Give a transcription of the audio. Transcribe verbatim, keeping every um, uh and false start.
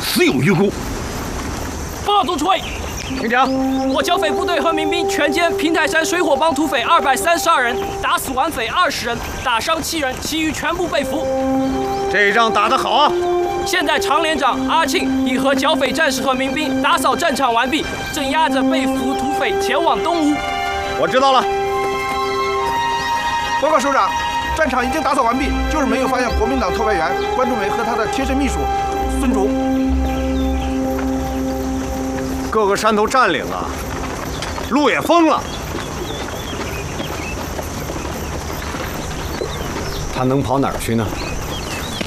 死有余辜。 报告督炊， 请讲。 我剿匪部队和民兵全歼平台山水火帮土匪二百三十二人，打死顽匪二十人，打伤七人，其余全部被俘。 这一仗打得好啊！ 现在常连长阿庆已和剿匪战士和民兵打扫战场完毕，正押着被俘土匪前往东吴。 我知道了。 报告首长，战场已经打扫完毕，就是没有发现国民党特派员关仲维和他的贴身秘书孙竹。 各个山头占领了，路也封了，他能跑哪儿去呢？